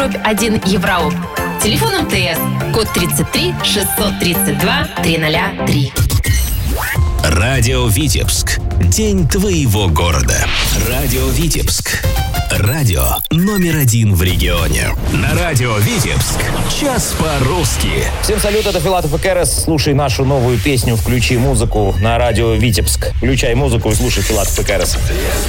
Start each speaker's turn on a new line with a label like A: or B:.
A: 1 Евроуп. Телефон МТС. Код 33 632 303.
B: Радио Витебск. День твоего города. Радио Витебск. Радио номер 1 в регионе. На радио Витебск. Час по-русски.
C: Всем салют, это Филатов и Керес. Слушай нашу новую песню «Включи музыку» на радио Витебск. Включай музыку и слушай Филатов и Керес.